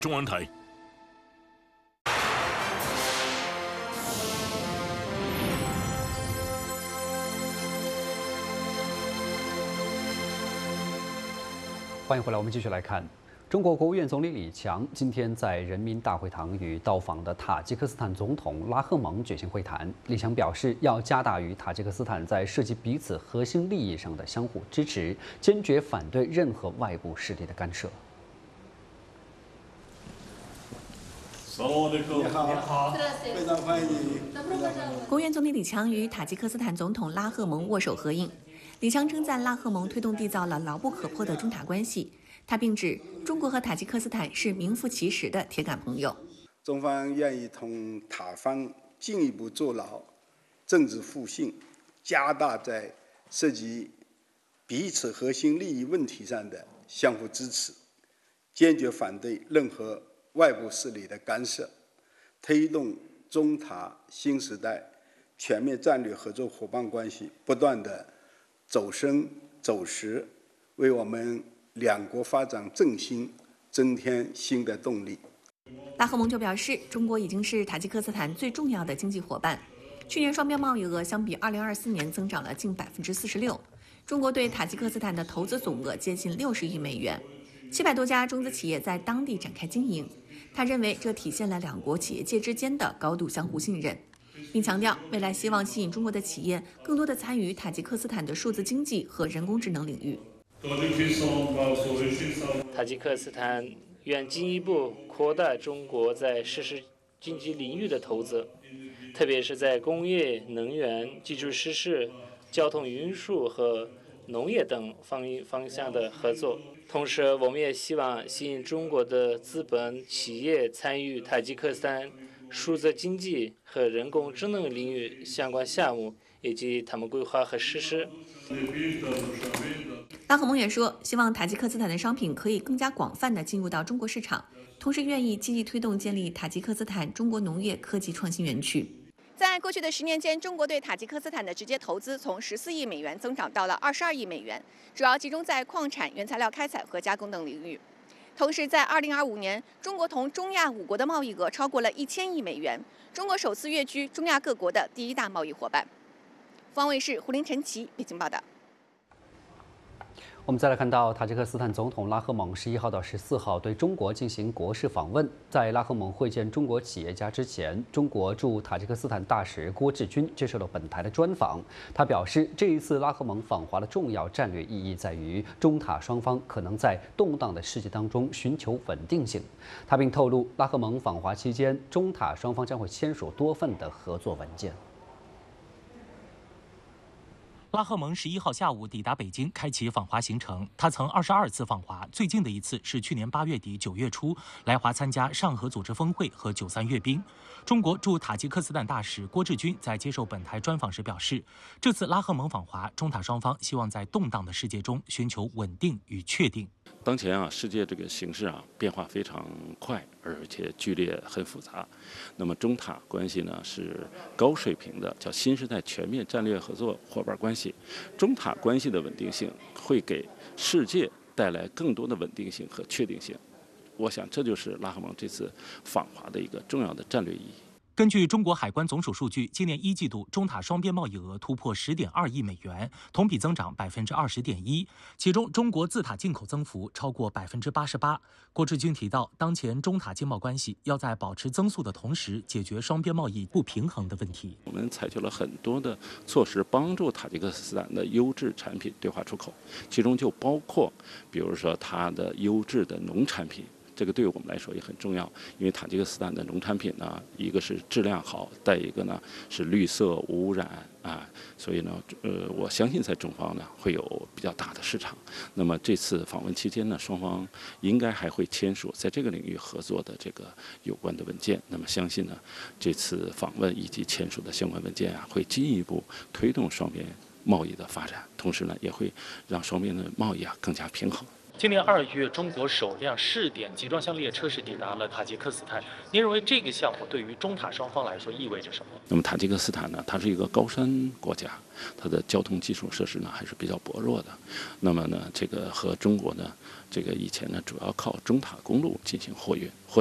中文台。 欢迎回来，我们继续来看。中国国务院总理李强今天在人民大会堂与到访的塔吉克斯坦总统拉赫蒙举行会谈。李强表示，要加大与塔吉克斯坦在涉及彼此核心利益上的相互支持，坚决反对任何外部势力的干涉。 你好，非常欢迎。 国务院总理李强与塔吉克斯坦总统拉赫蒙握手合影。李强称赞拉赫蒙推动缔造了牢不可破的中塔关系。他并指，中国和塔吉克斯坦是名副其实的铁杆朋友。 中方愿意同塔方进一步筑牢政治互信，加大在涉及彼此核心利益问题上的相互支持，坚决反对任何外部势力的干涉，推动中塔新时代全面战略合作伙伴关系不断的走深走实，为我们两国发展振兴增添新的动力。 拉赫蒙就表示，中国已经是塔吉克斯坦最重要的经济伙伴。去年双边贸易额相比2024年增长了近46%。中国对塔吉克斯坦的投资总额接近60亿美元，700多家中资企业在当地展开经营。他认为这体现了两国企业界之间的高度相互信任，并强调未来希望吸引中国的企业更多的参与塔吉克斯坦的数字经济和人工智能领域。 塔吉克斯坦愿进一步扩大中国在实时经济领域的投资，特别是在工业、能源、基础设施、交通运输和农业等方向的合作。同时，我们也希望吸引中国的资本企业参与塔吉克斯坦数字经济和人工智能领域相关项目，以及他们规划和实施。 拉赫蒙也说，希望塔吉克斯坦的商品可以更加广泛地进入到中国市场，同时愿意积极推动建立塔吉克斯坦中国农业科技创新园区。 在过去的10年间，中国对塔吉克斯坦的直接投资从14亿美元增长到了22亿美元，主要集中在矿产、原材料开采和加工等领域。同时，在2025年，中国同中亚5国的贸易额超过了1000亿美元，中国首次跃居中亚各国的第1大贸易伙伴。方卫视胡林、陈奇北京报道。 我们再来看到塔吉克斯坦总统拉赫蒙11号到14号对中国进行国事访问。在拉赫蒙会见中国企业家之前，中国驻塔吉克斯坦大使郭志军接受了本台的专访。他表示，这一次拉赫蒙访华的重要战略意义在于中塔双方可能在动荡的世界当中寻求稳定性。他并透露，拉赫蒙访华期间，中塔双方将会签署多份的合作文件。 拉赫蒙11号下午抵达北京，开启访华行程。他曾22次访华，最近的一次是去年8月底9月初来华参加上合组织峰会和93阅兵。中国驻塔吉克斯坦大使郭志军在接受本台专访时表示，这次拉赫蒙访华，中塔双方希望在动荡的世界中寻求稳定与确定。 当前世界这个形势变化非常快，而且剧烈很复杂。那么中塔关系呢是高水平的，叫新时代全面战略合作伙伴关系。中塔关系的稳定性会给世界带来更多的稳定性和确定性。我想这就是拉赫蒙这次访华的一个重要的战略意义。 根据中国海关总署数据，今年1季度中塔双边贸易额突破10.2亿美元，同比增长20.1%，其中中国自塔进口增幅超过88%。郭志军提到，当前中塔经贸关系要在保持增速的同时，解决双边贸易不平衡的问题。 我们采取了很多的措施，帮助塔吉克斯坦的优质产品对华出口，其中就包括，比如说它的优质的农产品。这个对我们来说也很重要，因为塔吉克斯坦的农产品呢，一个是质量好，再一个呢是绿色无污染所以呢，我相信在中方呢会有比较大的市场。那么这次访问期间呢，双方应该还会签署在这个领域合作的这个有关的文件。那么相信呢，这次访问以及签署的相关文件会进一步推动双边贸易的发展，同时呢，也会让双边的贸易更加平衡。 今年2月，中国首辆试点集装箱列车是抵达了塔吉克斯坦。您认为这个项目对于中塔双方来说意味着什么？ 那么塔吉克斯坦呢，它是一个高山国家，它的交通基础设施呢还是比较薄弱的。那么呢，这个和中国呢这个以前呢主要靠中塔公路进行货运。